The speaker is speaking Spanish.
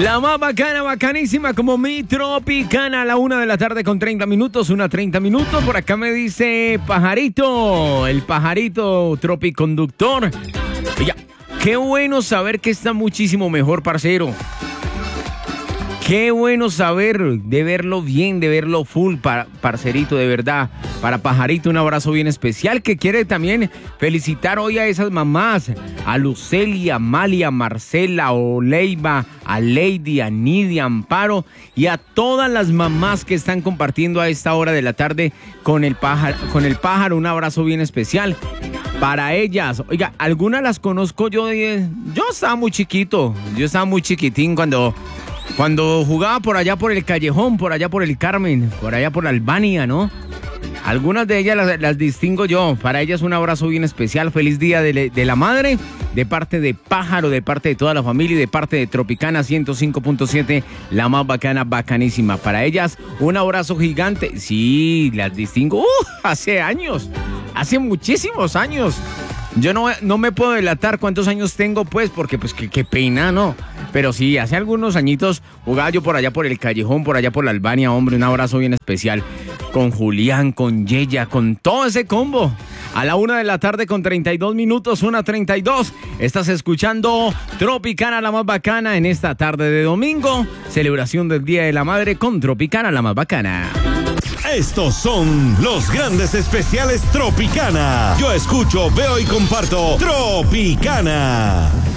La más bacana, bacanísima como mi Tropicana a la 1:30 p.m, 1:30 p.m. Por acá me dice Pajarito, el pajarito tropiconductor. Oiga, qué bueno saber que está muchísimo mejor, parcero. Qué bueno saber, de verlo bien, de verlo full, parcerito, de verdad. Para Pajarito, un abrazo bien especial, que quiere también felicitar hoy a esas mamás. A Lucelia, Amalia, Marcela, Oleiva, a Lady, a Nidia, Amparo y a todas las mamás que están compartiendo a esta hora de la tarde con el pájaro. Un abrazo bien especial para ellas. Oiga, algunas las conozco yo estaba muy chiquito, yo estaba muy chiquitín cuando jugaba por allá por el Callejón, por allá por el Carmen, por allá por la Albania, ¿no? Algunas de ellas las distingo yo. Para ellas un abrazo bien especial. Feliz Día de la Madre, de parte de Pájaro, de parte de toda la familia y de parte de Tropicana 105.7, la más bacana, bacanísima. Para ellas un abrazo gigante. Sí, las distingo hace años, hace muchísimos años. Yo no me puedo delatar cuántos años tengo, pues, porque pues qué pena, ¿no? Pero sí, hace algunos añitos jugaba yo por allá por el Callejón, por allá por la Albania, hombre, un abrazo bien especial. Con Julián, con Yeya, con todo ese combo. A la 1:32 p.m, 1:32. Estás escuchando Tropicana, la más bacana, en esta tarde de domingo. Celebración del Día de la Madre con Tropicana, la más bacana. Estos son los grandes especiales Tropicana. Yo escucho, veo y comparto Tropicana.